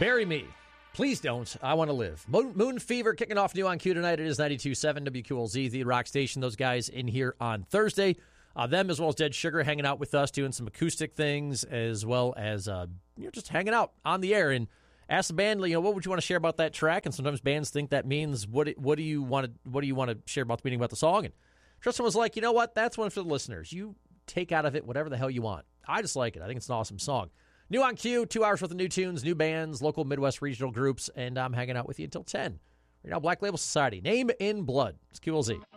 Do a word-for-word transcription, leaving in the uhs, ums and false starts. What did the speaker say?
Bury me. Please don't. I want to live. Moon, Moon Fever kicking off new on Q tonight. It is ninety-two point seven W Q L Z, the rock station. Those guys in here on Thursday. Uh, them as well as Dead Sugar hanging out with us, doing some acoustic things, as well as uh, you know, just hanging out on the air. And ask the band, you know, what would you want to share about that track? And sometimes bands think that means what. What do you want to? What do you want to share about the meaning about the song? And Tristan was like, you know what? That's one for the listeners. You take out of it whatever the hell you want. I just like it. I think it's an awesome song. New on Q, two hours worth of new tunes, new bands, local Midwest regional groups, and I'm hanging out with you until ten. Right now, Black Label Society. Name in Blood. It's Q L Z.